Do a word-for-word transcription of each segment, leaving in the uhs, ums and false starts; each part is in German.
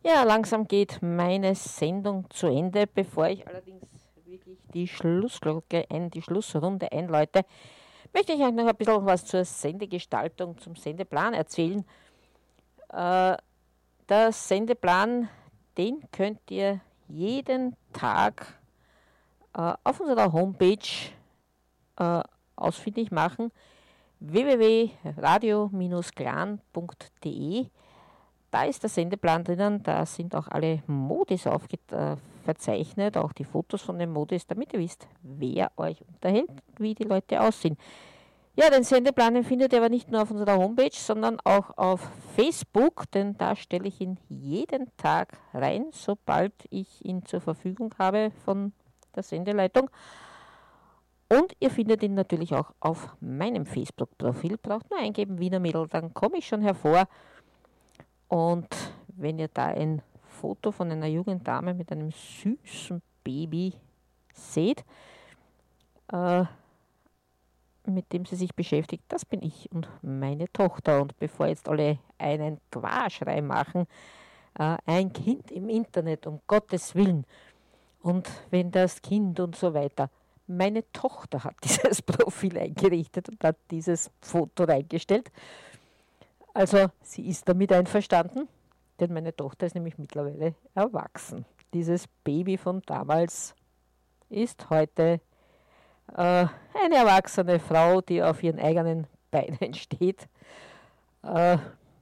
Ja, langsam geht meine Sendung zu Ende. Bevor ich allerdings wirklich die Schlussglocke ein, die Schlussrunde einläute, möchte ich euch noch ein bisschen was zur Sendegestaltung, zum Sendeplan erzählen. Äh, der Sendeplan, den könnt ihr jeden Tag äh, auf unserer Homepage äh, ausfindig machen, w w w punkt radio clan punkt d e. Da ist der Sendeplan drinnen, da sind auch alle Modis aufge äh, verzeichnet, auch die Fotos von den Modis, damit ihr wisst, wer euch unterhält, wie die Leute aussehen. Ja, den Sendeplan den findet ihr aber nicht nur auf unserer Homepage, sondern auch auf Facebook, denn da stelle ich ihn jeden Tag rein, sobald ich ihn zur Verfügung habe von der Sendeleitung. Und ihr findet ihn natürlich auch auf meinem Facebook-Profil. Braucht nur eingeben Wiener Mädel, dann komme ich schon hervor. Und wenn ihr da ein Foto von einer jungen Dame mit einem süßen Baby seht, äh, mit dem sie sich beschäftigt, das bin ich und meine Tochter. Und bevor jetzt alle einen Quaschrei machen, äh, ein Kind im Internet, um Gottes Willen, und wenn das Kind und so weiter. Meine Tochter hat dieses Profil eingerichtet und hat dieses Foto reingestellt. Also sie ist damit einverstanden, denn meine Tochter ist nämlich mittlerweile erwachsen. Dieses Baby von damals ist heute äh, eine erwachsene Frau, die auf ihren eigenen Beinen steht äh,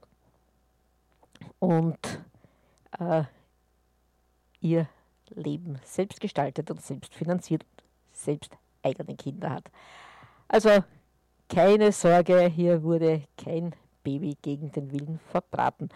und äh, ihr Leben selbst gestaltet und selbst finanziert und selbst eigene Kinder hat. Also keine Sorge, hier wurde kein Baby gegen den Willen verbraten.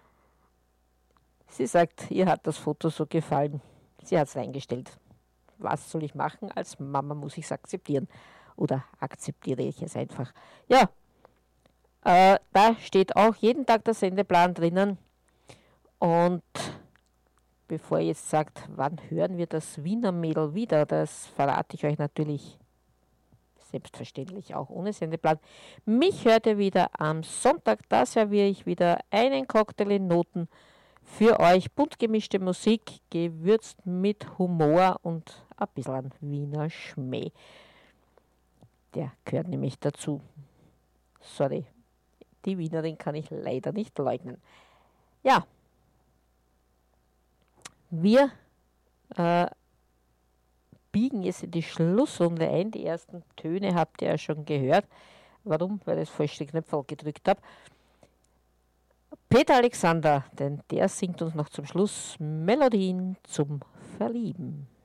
Sie sagt, ihr hat das Foto so gefallen. Sie hat es reingestellt. Was soll ich machen? Als Mama muss ich es akzeptieren. Oder akzeptiere ich es einfach. Ja, äh, da steht auch jeden Tag der Sendeplan drinnen. Und bevor ihr jetzt sagt, wann hören wir das Wiener Mädel wieder, das verrate ich euch natürlich selbstverständlich auch ohne Sendeplan. Mich hört ihr wieder am Sonntag, da serviere ich wieder einen Cocktail in Noten für euch. Bunt gemischte Musik, gewürzt mit Humor und ein bisschen an Wiener Schmäh. Der gehört nämlich dazu. Sorry, die Wienerin kann ich leider nicht leugnen. Ja, wir äh, biegen jetzt in die Schlussrunde ein. Die ersten Töne habt ihr ja schon gehört. Warum? Weil ich das falsche Knöpfel gedrückt habe. Peter Alexander, denn der singt uns noch zum Schluss Melodien zum Verlieben.